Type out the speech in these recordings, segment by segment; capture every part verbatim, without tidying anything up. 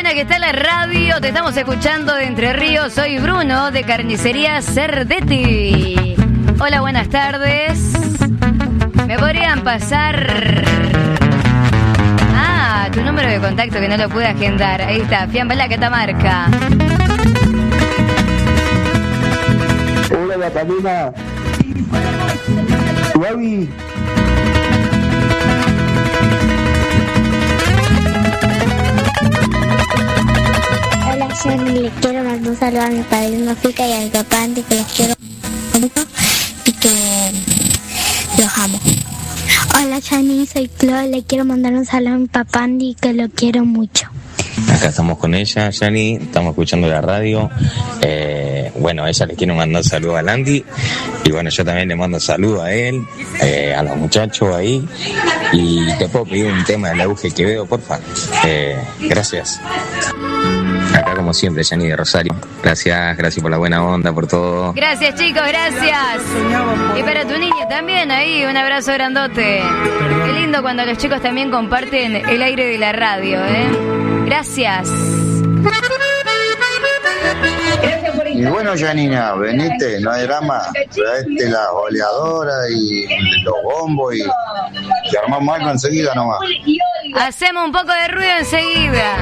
buena que está la radio. Te estamos escuchando de Entre Ríos. Soy Bruno de Carnicería Cerdetti. Hola, buenas tardes. ¿Me podrían pasar... Ah, tu número de contacto que no lo pude agendar. Ahí está, Fiambala Catamarca. Hola, Catalina. Gaby. Hola, yo le quiero mandar un saludo a mi padrino Fica y a mi papá Andy, que los quiero mucho y que los amo. Hola, Chani, soy Chloe, le quiero mandar un saludo a mi papá Andy, que lo quiero mucho. Acá estamos con ella, Yani, estamos escuchando la radio. Eh, bueno, a ella le quiero mandar un saludo a Landy. Y bueno, yo también le mando un saludo a él, eh, a los muchachos ahí. Y te puedo pedir un tema del Auge Quevedo, porfa. Eh, gracias. Acá como siempre, Yani de Rosario. Gracias, gracias por la buena onda, por todo. Gracias, chicos, gracias. Y para tu niña también, ahí, un abrazo grandote. Qué lindo cuando los chicos también comparten el aire de la radio, ¿eh? Gracias. Y bueno, Janina, venite, no hay drama. Traete la oleadora y los bombos y, y armamos algo enseguida nomás. Hacemos un poco de ruido enseguida.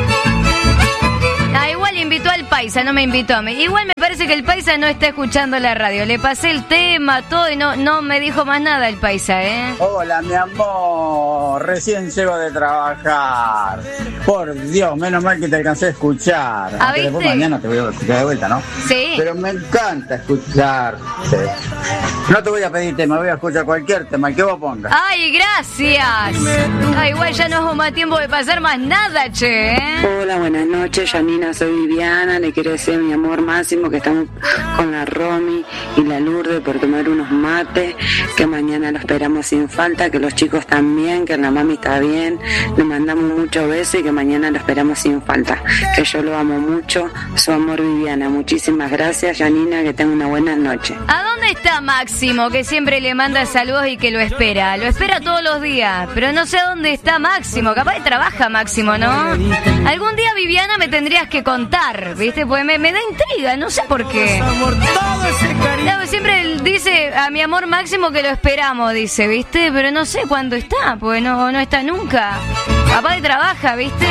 Ah, igual invitó al Paisa, no me invitó a mí. Igual me parece que el Paisa no está escuchando la radio. Le pasé el tema, todo, y no, no me dijo más nada el Paisa, ¿eh? Hola, mi amor. Recién llego de trabajar. Por Dios, menos mal que te alcancé a escuchar. ¿Ah, Aunque después viste? mañana te voy a escuchar de vuelta, ¿no? Sí. Pero me encanta escucharte. No te voy a pedir tema, voy a escuchar cualquier tema, el que vos pongas. ¡Ay, gracias! Ah, igual ya no es más tiempo de pasar más nada, che, ¿eh? Hola, buenas noches, Janina, soy Viviana, le quiero decir a mi amor máximo que estamos con la Romy y la Lourdes por tomar unos mates, que mañana lo esperamos sin falta, que los chicos también, que la mami está bien, le mandamos muchos besos y que mañana lo esperamos sin falta, que yo lo amo mucho, su amor Viviana, muchísimas gracias, Janina, que tenga una buena noche. ¿A dónde está Máximo, que siempre le manda saludos y que lo espera? Lo espera todos los días, pero no sé dónde está Máximo. Capaz que trabaja Máximo, ¿no? Algún día, Viviana, me tendrías que contar, ¿viste? Pues me, me da intriga, no sé por qué. No, siempre él dice a mi amor Máximo que lo esperamos, dice, ¿viste? Pero no sé cuándo está, pues no, no está nunca. Capaz que trabaja, ¿viste?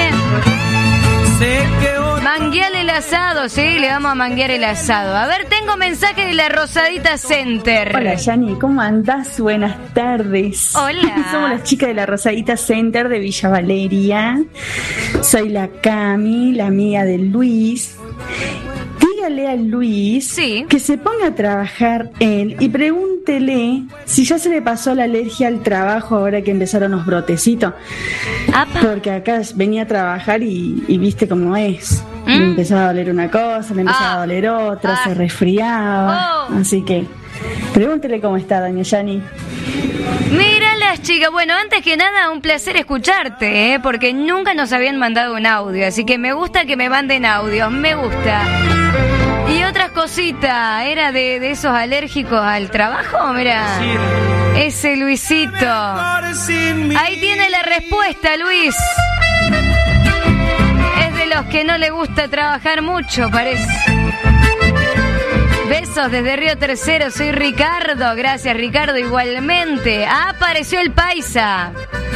Manguear el asado, sí, le vamos a manguear el asado. A ver, tengo mensaje de la Rosadita Center. Hola, Yani, ¿cómo andás? Buenas tardes. Hola. Somos las chicas de la Rosadita Center de Villa Valeria. Soy la Cami, la amiga de Luis. Dígale a Luis sí. que se ponga a trabajar él y pregúntele si ya se le pasó la alergia al trabajo ahora que empezaron los brotecitos. Apa. Porque acá venía a trabajar y, y viste cómo es. ¿Mm? Le empezaba a doler una cosa, le empezaba ah. a doler otra, ah. se resfriaba. Oh. Así que pregúntele cómo está, doña Yani. Mira las chicas, bueno, antes que nada un placer escucharte, ¿eh? Porque nunca nos habían mandado un audio, así que me gusta que me manden audios, me gusta. Y otras cositas, ¿era de, de esos alérgicos al trabajo? Mira, ese Luisito. Ahí tiene la respuesta, Luis. Es de los que no le gusta trabajar mucho, parece. Besos desde Río Tercero, soy Ricardo. Gracias, Ricardo, igualmente. Ah, apareció el Paisa.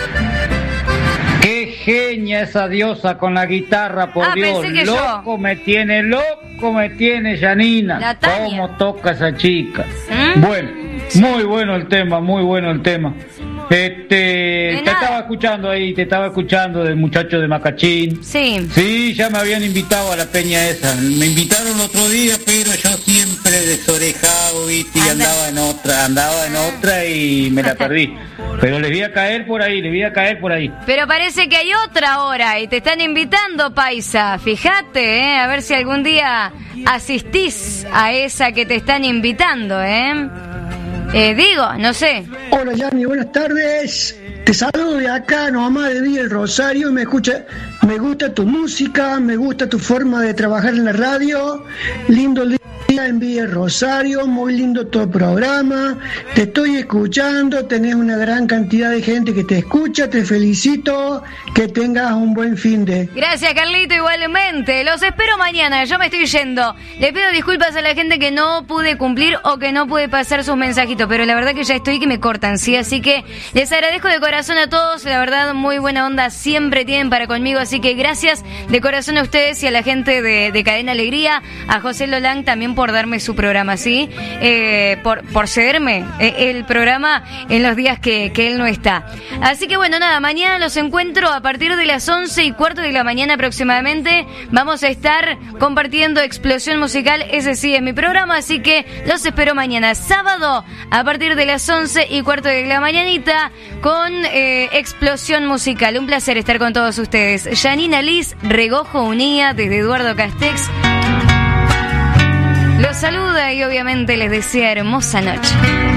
Qué genia esa diosa con la guitarra, por ah, Dios. Pensé que loco yo. me tiene, loco me tiene, Janina. La Tania. Cómo toca esa chica. ¿Mm? Bueno, muy bueno el tema, muy bueno el tema. Este, te nada. estaba escuchando ahí, te estaba escuchando del muchacho de Macachín. Sí. Sí, ya me habían invitado a la peña esa. Me invitaron otro día, pero yo siempre desorejado, ¿viste? Y Anda. andaba en otra, andaba en otra y me la perdí. Pero les voy a caer por ahí, les voy a caer por ahí. Pero parece que hay otra ahora y te están invitando, Paisa. Fíjate, ¿eh? A ver si algún día asistís a esa que te están invitando, ¿eh? Eh, digo, no sé. Hola, Yani, buenas tardes. Te saludo de acá, nomás de Villa El Rosario. Me escucha, me gusta tu música, me gusta tu forma de trabajar en la radio. Lindo día en Villa Rosario, muy lindo tu programa, te estoy escuchando, tenés una gran cantidad de gente que te escucha, te felicito, que tengas un buen fin de... Gracias, Carlito, igualmente, los espero mañana, yo me estoy yendo, le pido disculpas a la gente que no pude cumplir o que no pude pasar sus mensajitos, pero la verdad que ya estoy que me cortan, ¿sí? Así que les agradezco de corazón a todos, la verdad muy buena onda siempre tienen para conmigo, así que gracias de corazón a ustedes y a la gente de, de Cadena Alegría, a José Lolán también por darme su programa, ¿sí? Eh, por, por cederme eh, el programa en los días que, que él no está. Así que bueno, nada, mañana los encuentro a partir de las once y cuarto de la mañana aproximadamente. Vamos a estar compartiendo Explosión Musical, ese sí es mi programa, así que los espero mañana, sábado, a partir de las once y cuarto de la mañanita, con eh, Explosión Musical. Un placer estar con todos ustedes. Janina Liz Regojo Unía, desde Eduardo Castex, los saluda y obviamente les desea hermosa noche.